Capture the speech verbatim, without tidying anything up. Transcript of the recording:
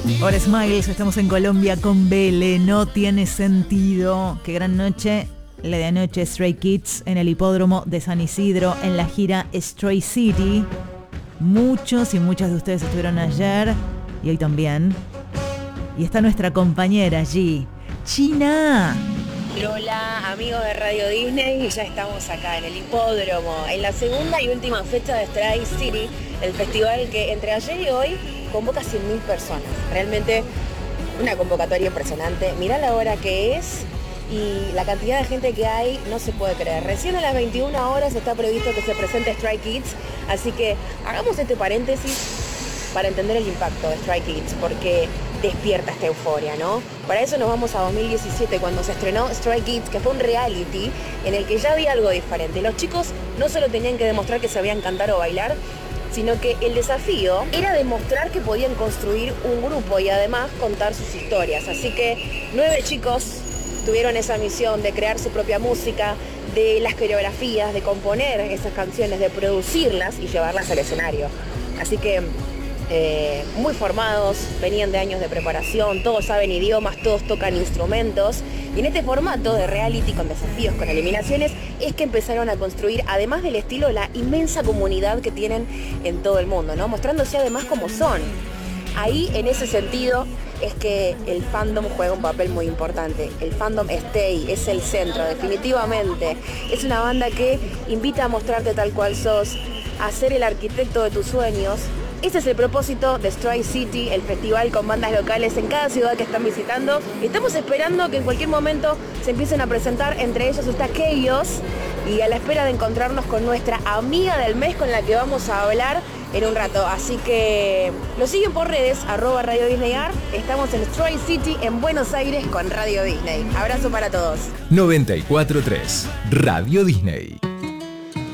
Ahora Smiles, estamos en Colombia con Vele, no tiene sentido. Qué gran noche la de anoche, Stray Kids en el hipódromo de San Isidro en la gira Stray City. Muchos y muchas de ustedes estuvieron ayer y hoy también. Y está nuestra compañera allí, China. Hola amigos de Radio Disney, y ya estamos acá en el hipódromo, en la segunda y última fecha de Stray City, el festival que entre ayer y hoy convoca cien mil personas. Realmente una convocatoria impresionante. Mirá la hora que es y la cantidad de gente que hay, no se puede creer. Recién a las veintiuna horas está previsto que se presente Stray Kids, así que hagamos este paréntesis para entender el impacto de Stray Kids, porque despierta esta euforia, ¿no? Para eso nos vamos a dos mil diecisiete, cuando se estrenó Stray Kids, que fue un reality en el que ya había algo diferente. Los chicos no solo tenían que demostrar que sabían cantar o bailar, sino que el desafío era demostrar que podían construir un grupo y además contar sus historias. Así que nueve chicos tuvieron esa misión de crear su propia música, de las coreografías, de componer esas canciones, de producirlas y llevarlas al escenario. Así que eh, muy formados, venían de años de preparación, todos saben idiomas, todos tocan instrumentos. Y en este formato de reality con desafíos, con eliminaciones, es que empezaron a construir, además del estilo, la inmensa comunidad que tienen en todo el mundo, ¿no? Mostrándose además como son. Ahí, en ese sentido, es que el fandom juega un papel muy importante. El fandom Stay es el centro, definitivamente. Es una banda que invita a mostrarte tal cual sos, a ser el arquitecto de tus sueños. Ese es el propósito de Stray City, el festival con bandas locales en cada ciudad que están visitando. Estamos esperando que en cualquier momento se empiecen a presentar, entre ellos está Chaos, y a la espera de encontrarnos con nuestra amiga del mes con la que vamos a hablar en un rato. Así que lo siguen por redes, arroba Radio Disney Ar. Estamos en Stray City en Buenos Aires con Radio Disney. Abrazo para todos. noventa y cuatro punto tres Radio Disney.